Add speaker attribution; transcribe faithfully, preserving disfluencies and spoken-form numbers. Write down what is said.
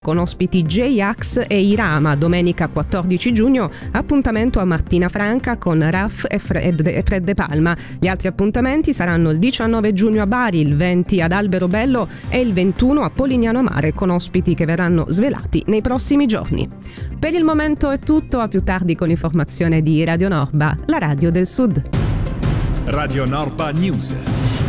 Speaker 1: con ospiti J-Ax e Irama. Domenica quattordici giugno appuntamento a Martina Franca con Raf e Fred, e Fred De Palma. Gli altri appuntamenti saranno il diciannove giugno a Bari, il venti ad Alberobello e il ventuno a Polignano a Mare, con ospiti che verranno svelati nei prossimi giorni. Per il momento è tutto, a più tardi con l'informazione di Radio Norba, la radio del Sud.
Speaker 2: Radio Norba News.